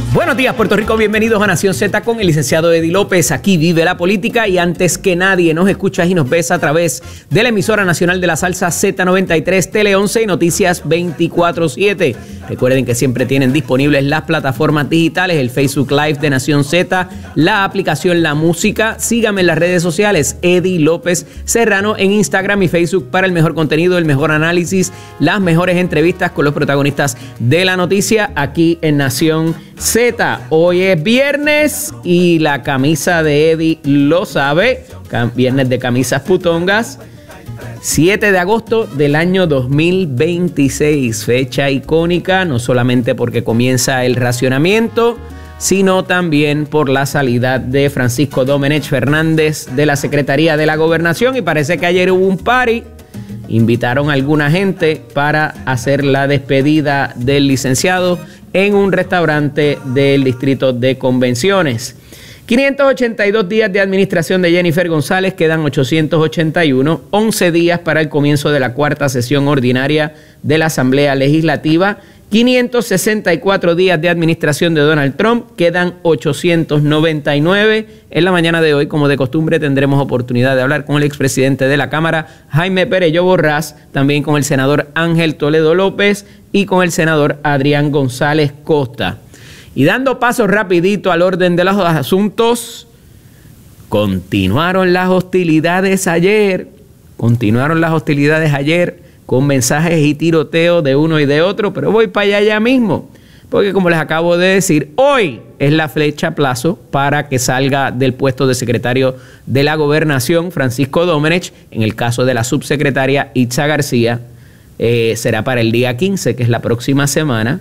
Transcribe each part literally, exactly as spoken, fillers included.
Buenos días, Puerto Rico. Bienvenidos a Nación Z con el licenciado Eddie López. Aquí vive la política y antes que nadie nos escuchas y nos ves a través de la emisora nacional de la salsa Z noventa y tres, Tele once y Noticias veinticuatro siete. Recuerden que siempre tienen disponibles las plataformas digitales, el Facebook Live de Nación Z, la aplicación La Música. Síganme en las redes sociales, Eddie López Serrano, en Instagram y Facebook para el mejor contenido, el mejor análisis, las mejores entrevistas con los protagonistas de la noticia aquí en Nación Z. Hoy es viernes y la camisa de Eddie lo sabe. Viernes de camisas putongas. siete de agosto del año dos mil veintiséis. Fecha icónica, no solamente porque comienza el racionamiento, sino también por la salida de Francisco Domenech Fernández de la Secretaría de la Gobernación. Y parece que ayer hubo un party. Invitaron a alguna gente para hacer la despedida del licenciado en un restaurante del Distrito de Convenciones. quinientos ochenta y dos días de administración de Jennifer González, quedan ochocientos ochenta y uno, once días para el comienzo de la cuarta sesión ordinaria de la Asamblea Legislativa. quinientos sesenta y cuatro días de administración de Donald Trump, quedan ochocientos noventa y nueve. En la mañana de hoy, como de costumbre, tendremos oportunidad de hablar con el expresidente de la Cámara, Jaime Perello Borrás, también con el senador Ángel Toledo López y con el senador Adrián González Costa. Y dando paso rapidito al orden de los asuntos, continuaron las hostilidades ayer, continuaron las hostilidades ayer, con mensajes y tiroteos de uno y de otro, pero voy para allá ya mismo, porque como les acabo de decir, hoy es la fecha plazo para que salga del puesto de secretario de la Gobernación Francisco Domenech. En el caso de la subsecretaria Itza García, eh, será para el día quince, que es la próxima semana,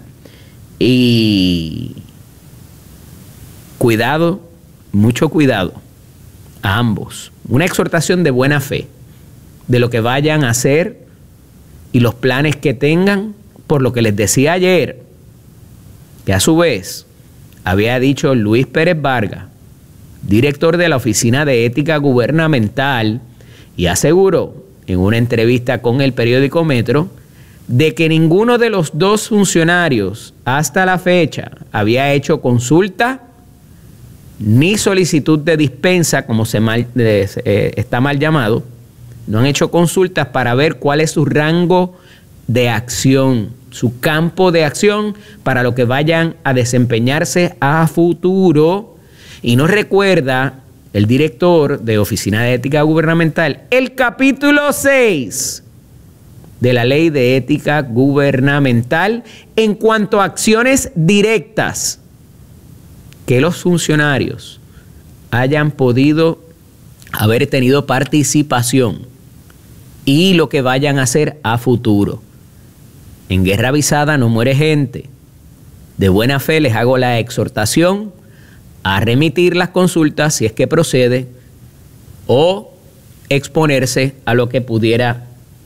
y cuidado, mucho cuidado a ambos. Una exhortación de buena fe de lo que vayan a hacer y los planes que tengan, por lo que les decía ayer, que a su vez había dicho Luis Pérez Vargas, director de la Oficina de Ética Gubernamental, y aseguró en una entrevista con el periódico Metro de que ninguno de los dos funcionarios hasta la fecha había hecho consulta ni solicitud de dispensa, como se mal, eh, está mal llamado. No han hecho consultas para ver cuál es su rango de acción, su campo de acción para lo que vayan a desempeñarse a futuro. Y nos recuerda el director de Oficina de Ética Gubernamental el capítulo seis de la Ley de Ética Gubernamental en cuanto a acciones directas que los funcionarios hayan podido haber tenido participación y lo que vayan a hacer a futuro. En guerra avisada no muere gente. De buena fe les hago la exhortación a remitir las consultas si es que procede o exponerse a lo que pudiera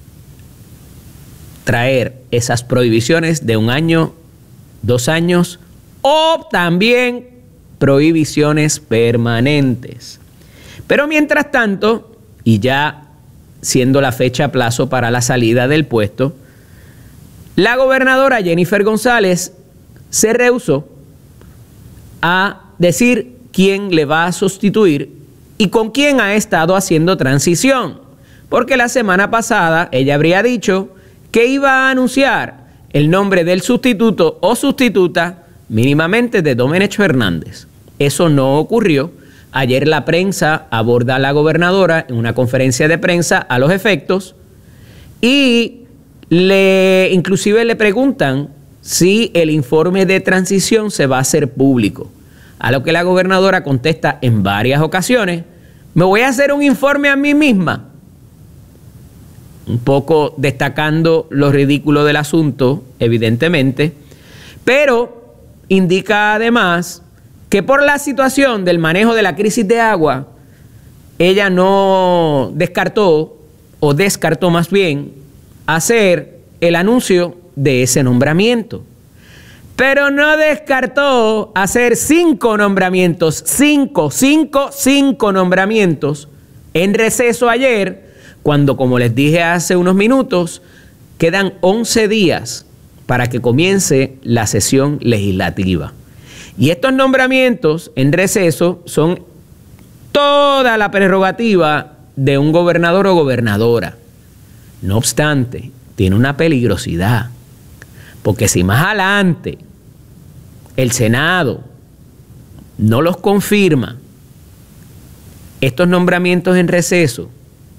traer esas prohibiciones de un año, dos años o también prohibiciones permanentes. Pero mientras tanto, y ya siendo la fecha a plazo para la salida del puesto, la gobernadora Jennifer González se rehusó a decir quién le va a sustituir y con quién ha estado haciendo transición. Porque la semana pasada ella habría dicho que iba a anunciar el nombre del sustituto o sustituta mínimamente de Domenech Fernández. Eso no ocurrió. Ayer la prensa aborda a la gobernadora en una conferencia de prensa a los efectos y le, inclusive le preguntan si el informe de transición se va a hacer público. A lo que la gobernadora contesta en varias ocasiones: me voy a hacer un informe a mí misma. Un poco destacando lo ridículo del asunto, evidentemente, pero indica además que por la situación del manejo de la crisis de agua, ella no descartó, o descartó más bien, hacer el anuncio de ese nombramiento. Pero no descartó hacer cinco nombramientos, cinco, cinco, cinco nombramientos en receso ayer, cuando, como les dije hace unos minutos, quedan once días para que comience la sesión legislativa. Y estos nombramientos en receso son toda la prerrogativa de un gobernador o gobernadora. No obstante, tiene una peligrosidad, porque si más adelante el Senado no los confirma, estos nombramientos en receso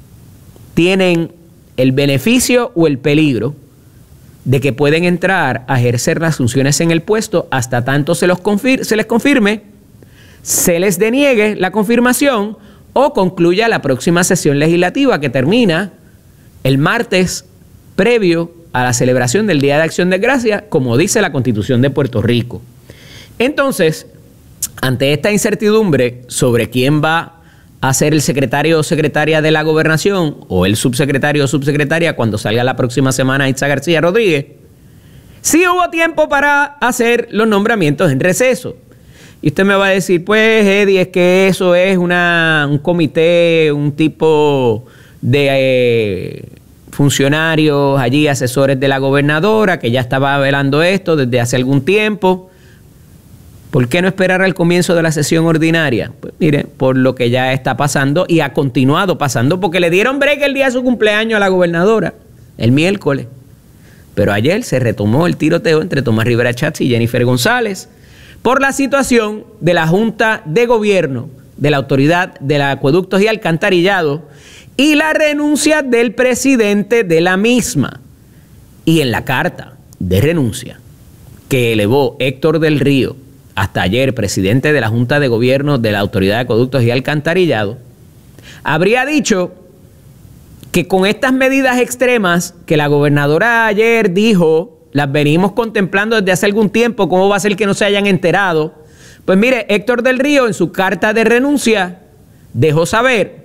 tienen el beneficio o el peligro de que pueden entrar a ejercer las funciones en el puesto hasta tanto se, los confir- se les confirme, se les deniegue la confirmación o concluya la próxima sesión legislativa que termina el martes previo a la celebración del Día de Acción de Gracias, como dice la Constitución de Puerto Rico. Entonces, ante esta incertidumbre sobre quién va a ser el secretario o secretaria de la gobernación o el subsecretario o subsecretaria cuando salga la próxima semana Itza García Rodríguez, sí hubo tiempo para hacer los nombramientos en receso. Y usted me va a decir, pues, Eddie, es que eso es una, un comité, un tipo de eh, funcionarios allí, asesores de la gobernadora, que ya estaba velando esto desde hace algún tiempo. ¿Por qué no esperar al comienzo de la sesión ordinaria? Pues mire, por lo que ya está pasando y ha continuado pasando, porque le dieron break el día de su cumpleaños a la gobernadora, el miércoles. Pero ayer se retomó el tiroteo entre Tomás Rivera Schatz y Jennifer González por la situación de la Junta de Gobierno de la Autoridad de Acueductos y Alcantarillado y la renuncia del presidente de la misma. Y en la carta de renuncia que elevó Héctor del Río, hasta ayer presidente de la Junta de Gobierno de la Autoridad de Acueductos y Alcantarillado, habría dicho que con estas medidas extremas que la gobernadora ayer dijo, las venimos contemplando desde hace algún tiempo, ¿cómo va a ser que no se hayan enterado? Pues mire, Héctor del Río en su carta de renuncia dejó saber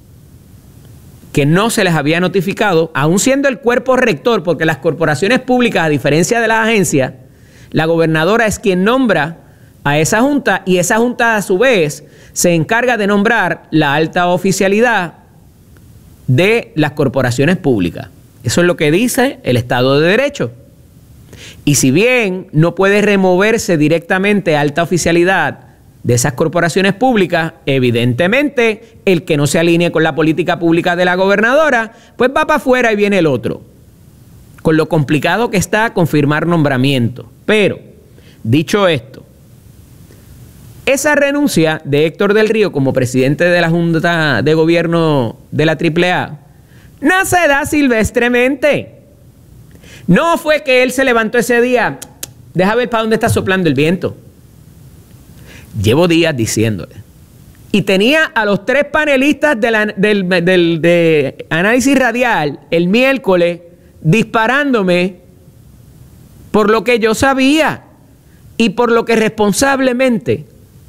que no se les había notificado, aun siendo el cuerpo rector, porque las corporaciones públicas, a diferencia de las agencias, la gobernadora es quien nombra a esa junta y esa junta a su vez se encarga de nombrar la alta oficialidad de las corporaciones públicas. Eso es lo que dice el Estado de Derecho. Y si bien no puede removerse directamente alta oficialidad de esas corporaciones públicas, evidentemente el que no se alinee con la política pública de la gobernadora, pues va para afuera y viene el otro. Con lo complicado que está confirmar nombramiento. Pero, dicho esto, esa renuncia de Héctor del Río como presidente de la Junta de Gobierno de la triple A no se da silvestremente. No fue que él se levantó ese día, deja ver para dónde está soplando el viento. Llevo días diciéndole. Y tenía a los tres panelistas de, la, del, del, de análisis radial el miércoles disparándome por lo que yo sabía y por lo que responsablemente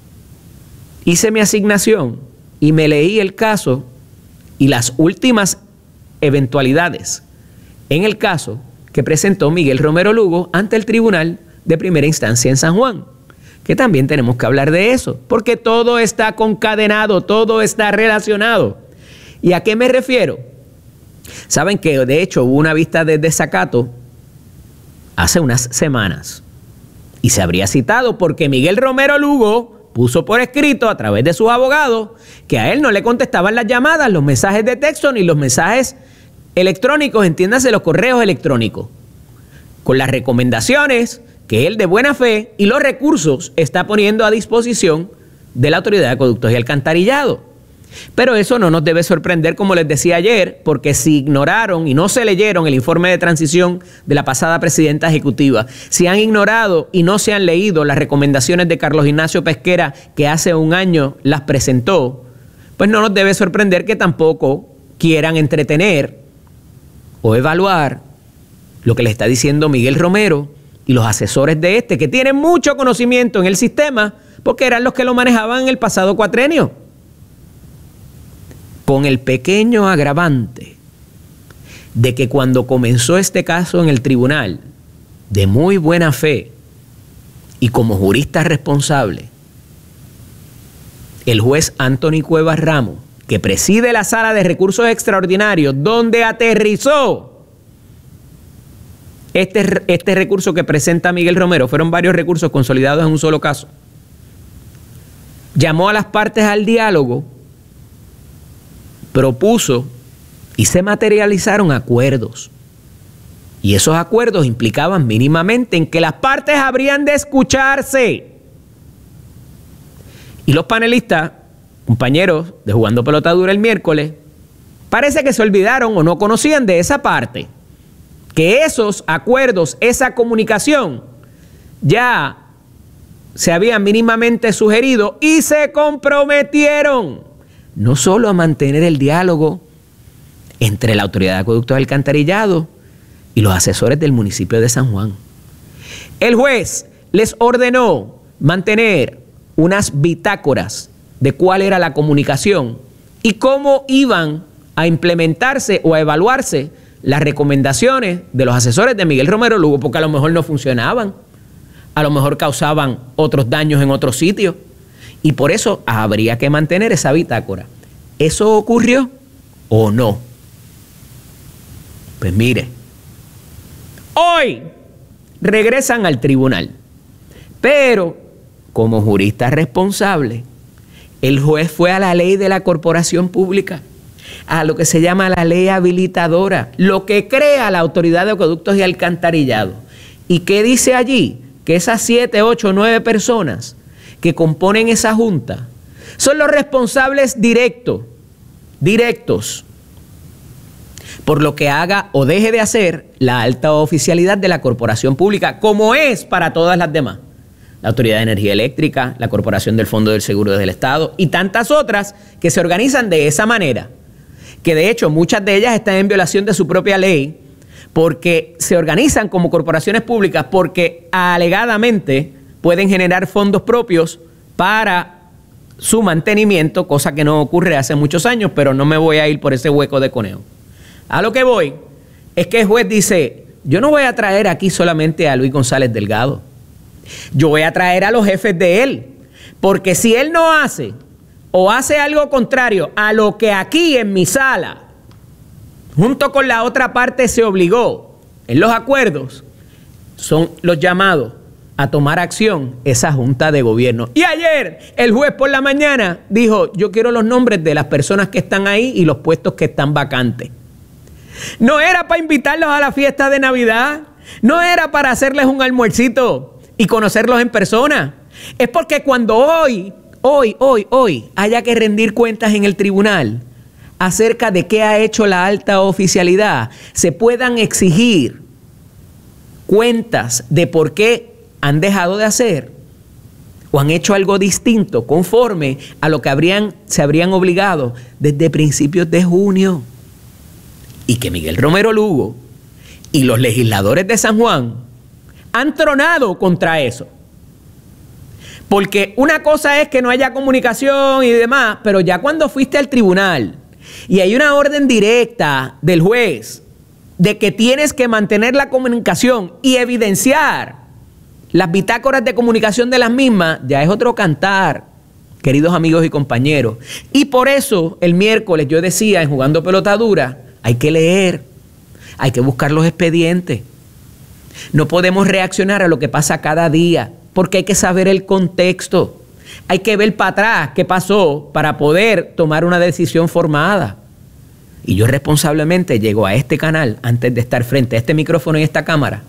hice mi asignación y me leí el caso y las últimas eventualidades en el caso que presentó Miguel Romero Lugo ante el Tribunal de Primera Instancia en San Juan, que también tenemos que hablar de eso, porque todo está concadenado, todo está relacionado. ¿Y a qué me refiero? Saben que de hecho hubo una vista de desacato hace unas semanas y se habría citado porque Miguel Romero Lugo puso por escrito a través de sus abogados que a él no le contestaban las llamadas, los mensajes de texto ni los mensajes electrónicos, entiéndase los correos electrónicos, con las recomendaciones que él de buena fe y los recursos está poniendo a disposición de la Autoridad de Acueductos y Alcantarillado. Pero eso no nos debe sorprender, como les decía ayer, porque si ignoraron y no se leyeron el informe de transición de la pasada presidenta ejecutiva, si han ignorado y no se han leído las recomendaciones de Carlos Ignacio Pesquera, que hace un año las presentó, pues no nos debe sorprender que tampoco quieran entretener o evaluar lo que le está diciendo Miguel Romero y los asesores de este, que tienen mucho conocimiento en el sistema, porque eran los que lo manejaban en el pasado cuatrenio. Con el pequeño agravante de que cuando comenzó este caso en el tribunal, de muy buena fe y como jurista responsable, el juez Anthony Cuevas Ramos, que preside la Sala de Recursos Extraordinarios, donde aterrizó este, este recurso que presenta Miguel Romero, fueron varios recursos consolidados en un solo caso, llamó a las partes al diálogo, propuso y se materializaron acuerdos. Y esos acuerdos implicaban mínimamente en que las partes habrían de escucharse. Y los panelistas, compañeros de Jugando Pelota Dura el miércoles, parece que se olvidaron o no conocían de esa parte. Que esos acuerdos, esa comunicación, ya se habían mínimamente sugerido y se comprometieron no solo a mantener el diálogo entre la Autoridad de Acueductos y Alcantarillado y los asesores del municipio de San Juan. El juez les ordenó mantener unas bitácoras de cuál era la comunicación y cómo iban a implementarse o a evaluarse las recomendaciones de los asesores de Miguel Romero Lugo, porque a lo mejor no funcionaban, a lo mejor causaban otros daños en otros sitios, y por eso habría que mantener esa bitácora. ¿Eso ocurrió o no? Pues mire, hoy regresan al tribunal, pero como jurista responsable, el juez fue a la ley de la corporación pública, a lo que se llama la ley habilitadora, lo que crea la Autoridad de Acueductos y Alcantarillado. ¿Y qué dice allí? Que esas siete, ocho, nueve personas que componen esa junta son los responsables directos, directos, por lo que haga o deje de hacer la alta oficialidad de la corporación pública, como es para todas las demás. La Autoridad de Energía Eléctrica, la Corporación del Fondo del Seguro del Estado y tantas otras que se organizan de esa manera, que de hecho muchas de ellas están en violación de su propia ley, porque se organizan como corporaciones públicas porque alegadamente pueden generar fondos propios para su mantenimiento, cosa que no ocurre hace muchos años, pero no me voy a ir por ese hueco de conejo. A lo que voy es que el juez dice, yo no voy a traer aquí solamente a Luis González Delgado, yo voy a traer a los jefes de él, porque si él no hace o hace algo contrario a lo que aquí en mi sala, junto con la otra parte, se obligó en los acuerdos, son los llamados a tomar acción esa junta de gobierno. Y ayer el juez por la mañana dijo, yo quiero los nombres de las personas que están ahí y los puestos que están vacantes. No era para invitarlos a la fiesta de Navidad, no era para hacerles un almuercito y conocerlos en persona. Es porque cuando hoy, hoy, hoy, hoy haya que rendir cuentas en el tribunal acerca de qué ha hecho la alta oficialidad, se puedan exigir cuentas de por qué han dejado de hacer o han hecho algo distinto conforme a lo que habrían, se habrían obligado desde principios de junio. Y que Miguel Romero Lugo y los legisladores de San Juan han tronado contra eso. Porque una cosa es que no haya comunicación y demás, pero ya cuando fuiste al tribunal y hay una orden directa del juez de que tienes que mantener la comunicación y evidenciar las bitácoras de comunicación de las mismas, ya es otro cantar, queridos amigos y compañeros. Y por eso el miércoles yo decía en Jugando Pelota Dura, hay que leer, hay que buscar los expedientes. No podemos reaccionar a lo que pasa cada día, porque hay que saber el contexto. Hay que ver para atrás qué pasó para poder tomar una decisión formada. Y yo responsablemente llego a este canal antes de estar frente a este micrófono y esta cámara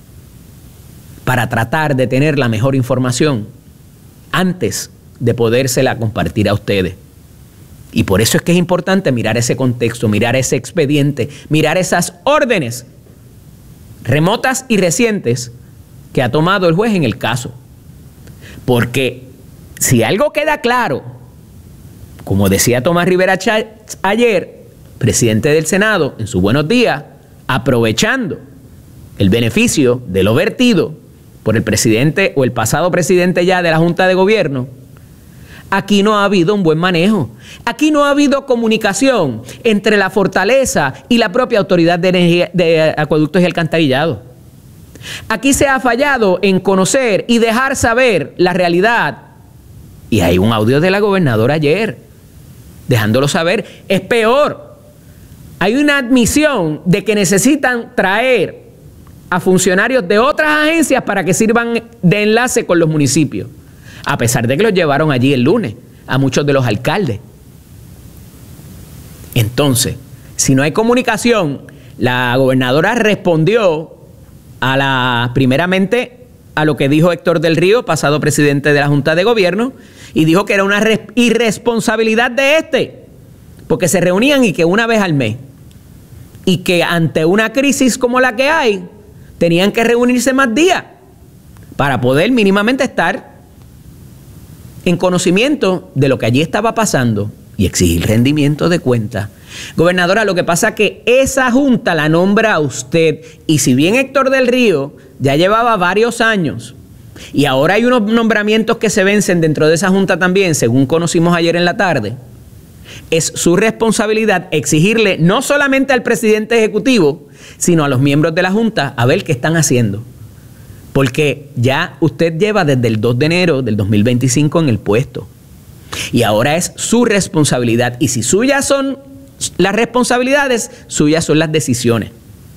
para tratar de tener la mejor información antes de podérsela compartir a ustedes. Y por eso es que es importante mirar ese contexto, mirar ese expediente, mirar esas órdenes remotas y recientes que ha tomado el juez en el caso. Porque si algo queda claro, como decía Tomás Rivera Chatz ayer, presidente del Senado, en su Buenos Días, aprovechando el beneficio de lo vertido por el presidente o el pasado presidente ya de la Junta de Gobierno, aquí no ha habido un buen manejo. Aquí no ha habido comunicación entre la Fortaleza y la propia Autoridad de Energía, de Acueductos y Alcantarillado. Aquí se ha fallado en conocer y dejar saber la realidad. Y hay un audio de la gobernadora ayer, dejándolo saber. Es peor. Hay una admisión de que necesitan traer a funcionarios de otras agencias para que sirvan de enlace con los municipios. a pesar de que los llevaron allí el lunes, a muchos de los alcaldes. Entonces, si no hay comunicación, la gobernadora respondió a la, primeramente a lo que dijo Héctor del Río, pasado presidente de la Junta de Gobierno, y dijo que era una irresponsabilidad de este, porque se reunían y que una vez al mes, y que ante una crisis como la que hay, tenían que reunirse más días para poder mínimamente estar en conocimiento de lo que allí estaba pasando y exigir rendimiento de cuentas. Gobernadora, lo que pasa es que esa junta la nombra a usted, y si bien Héctor del Río ya llevaba varios años y ahora hay unos nombramientos que se vencen dentro de esa junta también, según conocimos ayer en la tarde, es su responsabilidad exigirle no solamente al presidente ejecutivo, sino a los miembros de la junta a ver qué están haciendo. Porque ya usted lleva desde el dos de enero del dos mil veinticinco en el puesto. Y ahora es su responsabilidad. Y si suyas son las responsabilidades, suyas son las decisiones.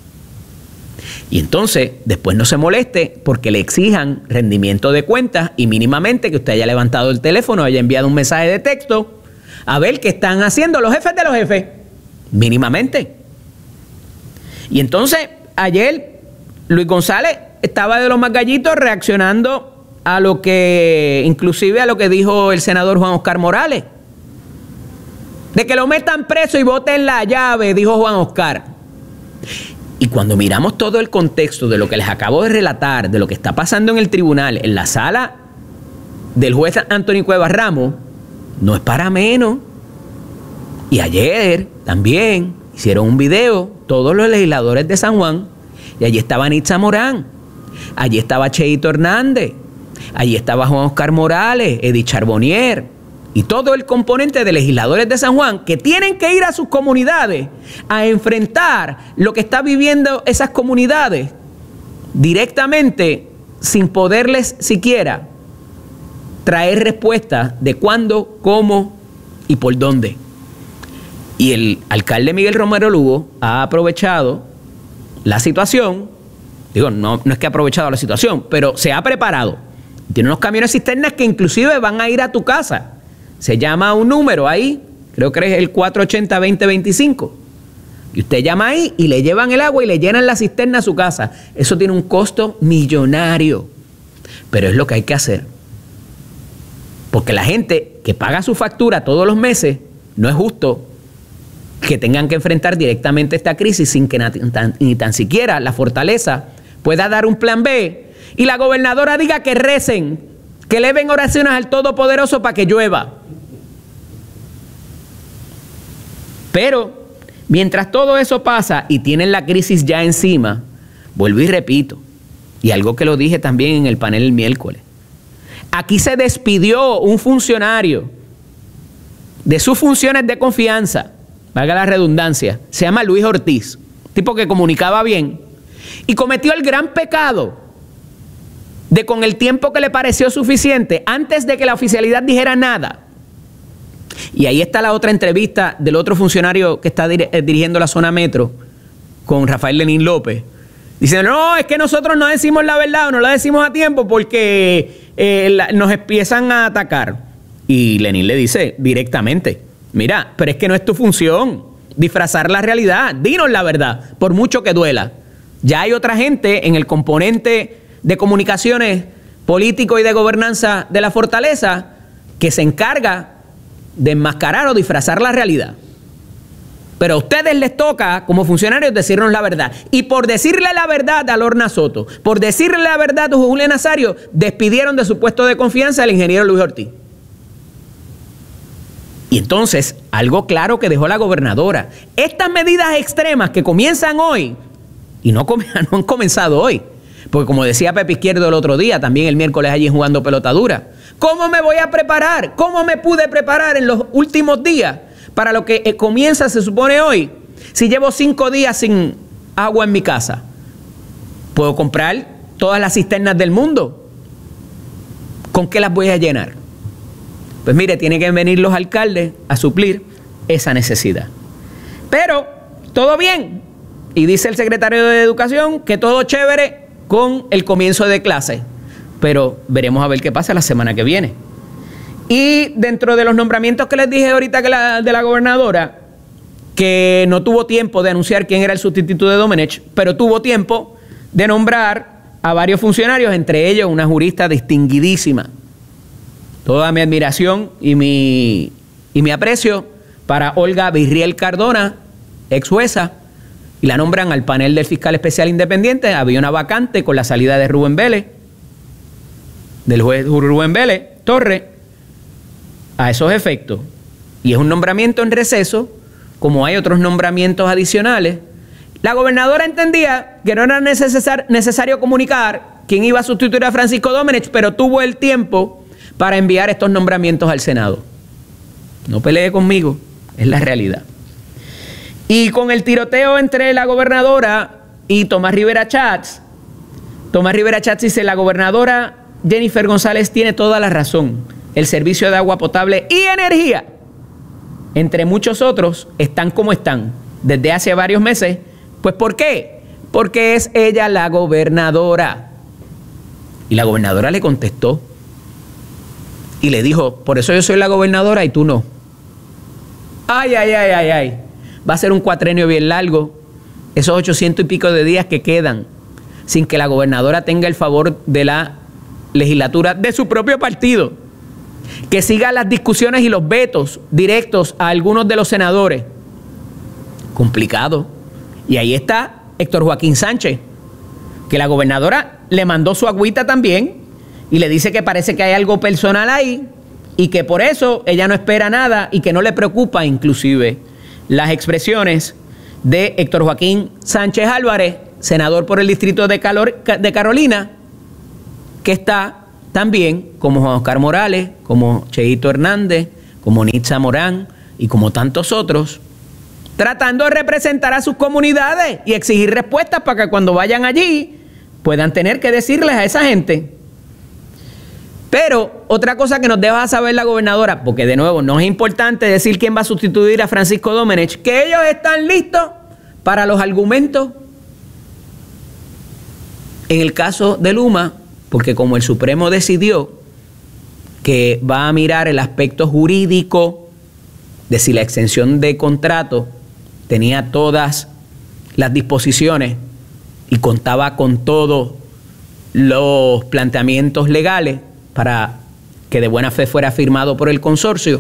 Y entonces, después no se moleste porque le exijan rendimiento de cuentas y mínimamente que usted haya levantado el teléfono, haya enviado un mensaje de texto a ver qué están haciendo los jefes de los jefes. Mínimamente. Y entonces, ayer, Luis González estaba de los más gallitos reaccionando a lo que, inclusive a lo que dijo el senador Juan Oscar Morales. De que lo metan preso y boten la llave, dijo Juan Oscar. Y cuando miramos todo el contexto de lo que les acabo de relatar, de lo que está pasando en el tribunal, en la sala del juez Anthony Cuevas Ramos, no es para menos. Y ayer también hicieron un video todos los legisladores de San Juan, y allí estaba Nitza Morán, allí estaba Cheito Hernández, allí estaba Juan Oscar Morales, Edith Charbonnier y todo el componente de legisladores de San Juan que tienen que ir a sus comunidades a enfrentar lo que está viviendo esas comunidades directamente, sin poderles siquiera traer respuestas de cuándo, cómo y por dónde. Y el alcalde Miguel Romero Lugo ha aprovechado la situación, digo, no, no es que ha aprovechado la situación, pero se ha preparado. Tiene unos camiones cisternas que inclusive van a ir a tu casa. Se llama un número ahí, creo que es el cuatro ochenta, veinte veinticinco. Y usted llama ahí y le llevan el agua y le llenan la cisterna a su casa. Eso tiene un costo millonario, pero es lo que hay que hacer. Porque la gente que paga su factura todos los meses, no es justo que tengan que enfrentar directamente esta crisis sin que ni tan, ni tan siquiera la Fortaleza pueda dar un plan B y la gobernadora diga que recen, que eleven oraciones al Todopoderoso para que llueva. Pero mientras todo eso pasa y tienen la crisis ya encima, vuelvo y repito, y algo que lo dije también en el panel el miércoles, aquí se despidió un funcionario de sus funciones de confianza, valga la redundancia, se llama Luis Ortiz, tipo que comunicaba bien, y cometió el gran pecado de, con el tiempo que le pareció suficiente, antes de que la oficialidad dijera nada. Y ahí está la otra entrevista del otro funcionario que está dir- dirigiendo la zona metro con Rafael Lenín López. Dice, no, es que nosotros no decimos la verdad o no la decimos a tiempo porque eh, la, nos empiezan a atacar. Y Lenín le dice directamente, mira, pero es que no es tu función disfrazar la realidad, dinos la verdad, por mucho que duela. Ya hay otra gente en el componente de comunicaciones político y de gobernanza de la Fortaleza que se encarga de enmascarar o disfrazar la realidad. Pero a ustedes les toca, como funcionarios, decirnos la verdad. Y por decirle la verdad a Lorna Soto, por decirle la verdad a Julián Nazario, despidieron de su puesto de confianza al ingeniero Luis Ortiz. Y entonces, algo claro que dejó la gobernadora, estas medidas extremas que comienzan hoy, y no, no han comenzado hoy, porque como decía Pepe Izquierdo el otro día, también el miércoles allí jugando pelota dura, ¿cómo me voy a preparar? ¿Cómo me pude preparar en los últimos días para lo que eh, comienza, se supone, hoy? Si llevo cinco días sin agua en mi casa, ¿puedo comprar todas las cisternas del mundo? ¿Con qué las voy a llenar? Pues mire, tienen que venir los alcaldes a suplir esa necesidad. Pero, todo bien. Y dice el secretario de Educación que todo chévere con el comienzo de clases. pero veremos a ver qué pasa la semana que viene. Y dentro de los nombramientos que les dije ahorita que la, de la gobernadora, que no tuvo tiempo de anunciar quién era el sustituto de Domenech, pero tuvo tiempo de nombrar a varios funcionarios, entre ellos una jurista distinguidísima. Toda mi admiración y mi, y mi aprecio para Olga Virriel Cardona, ex jueza, y la nombran al panel del fiscal especial independiente. Había una vacante con la salida de Rubén Vélez, del juez Rubén Vélez Torres, a esos efectos. Y es un nombramiento en receso, como hay otros nombramientos adicionales. La gobernadora entendía que no era necesar, necesario comunicar quién iba a sustituir a Francisco Domenech, pero tuvo el tiempo para enviar estos nombramientos al Senado. No pelee conmigo, es la realidad. Y con el tiroteo entre la gobernadora y Tomás Rivera Chats, Tomás Rivera Chats dice: la gobernadora Jennifer González tiene toda la razón. El servicio de agua potable y energía, entre muchos otros, están como están desde hace varios meses. Pues ¿por qué? Porque es ella la gobernadora. Y la gobernadora le contestó y le dijo: por eso yo soy la gobernadora y tú no. Ay, ay, ay, ay, ay. Va a ser un cuatrenio bien largo, esos ochocientos y pico de días que quedan, sin que la gobernadora tenga el favor de la legislatura de su propio partido, que siga las discusiones y los vetos directos a algunos de los senadores. Complicado. Y ahí está Héctor Joaquín Sánchez, que la gobernadora le mandó su agüita también y le dice que parece que hay algo personal ahí y que por eso ella no espera nada y que no le preocupa inclusive las expresiones de Héctor Joaquín Sánchez Álvarez, senador por el distrito de, Calor, de Carolina, que está también, como Juan Oscar Morales, como Cheito Hernández, como Nitza Morán y como tantos otros, tratando de representar a sus comunidades y exigir respuestas para que cuando vayan allí puedan tener que decirles a esa gente. Pero otra cosa que nos deba saber la gobernadora, porque de nuevo no es importante decir quién va a sustituir a Francisco Domenech, que ellos están listos para los argumentos en el caso de Luma, porque como el Supremo decidió que va a mirar el aspecto jurídico de si la extensión de contrato tenía todas las disposiciones y contaba con todos los planteamientos legales para que de buena fe fuera firmado por el consorcio,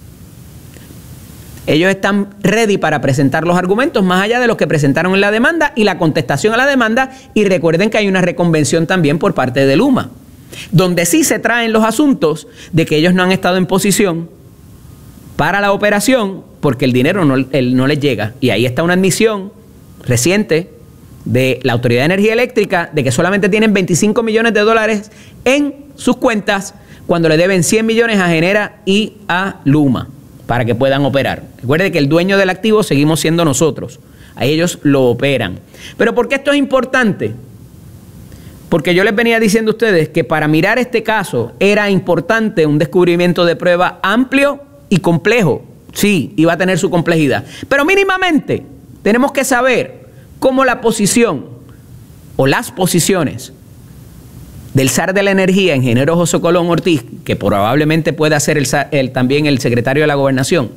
ellos están ready para presentar los argumentos más allá de los que presentaron en la demanda y la contestación a la demanda. Y recuerden que hay una reconvención también por parte de Luma, donde sí se traen los asuntos de que ellos no han estado en posición para la operación porque el dinero no, el, no les llega. Y ahí está una admisión reciente de la Autoridad de Energía Eléctrica de que solamente tienen veinticinco millones de dólares en sus cuentas cuando le deben cien millones a Genera y a Luma para que puedan operar. Recuerde que el dueño del activo seguimos siendo nosotros. A ellos lo operan. Pero ¿por qué esto es importante? Porque yo les venía diciendo a ustedes que para mirar este caso era importante un descubrimiento de prueba amplio y complejo. Sí, iba a tener su complejidad. Pero mínimamente tenemos que saber cómo la posición o las posiciones del zar de la energía, ingeniero José Colón Ortiz, que probablemente pueda ser el, el, también el secretario de la gobernación,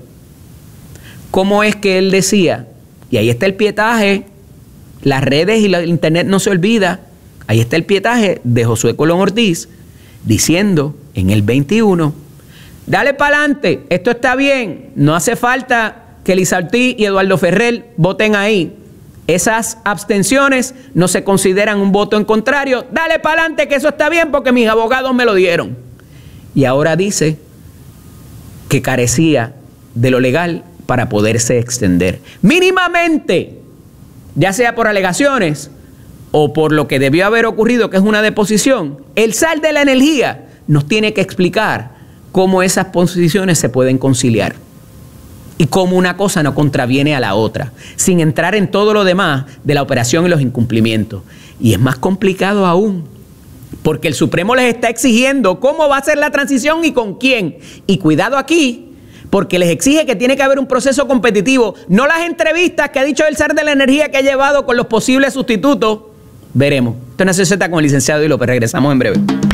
cómo es que él decía, y ahí está el pietaje, las redes y la internet no se olvida, ahí está el pietaje de Josué Colón Ortiz, diciendo en el veintiuno, dale para adelante, esto está bien, no hace falta que Elisa Ortiz y Eduardo Ferrer voten ahí. Esas abstenciones no se consideran un voto en contrario. Dale para adelante que eso está bien porque mis abogados me lo dieron. Y ahora dice que carecía de lo legal para poderse extender. Mínimamente, ya sea por alegaciones o por lo que debió haber ocurrido, que es una deposición, el zar de la energía nos tiene que explicar cómo esas posiciones se pueden conciliar. Y cómo una cosa no contraviene a la otra, sin entrar en todo lo demás de la operación y los incumplimientos. Y es más complicado aún, porque el Supremo les está exigiendo cómo va a ser la transición y con quién. Y cuidado aquí, porque les exige que tiene que haber un proceso competitivo, no las entrevistas que ha dicho el zar de la energía que ha llevado con los posibles sustitutos. Veremos. Esto es Nación Z con el licenciado Di López. Regresamos en breve.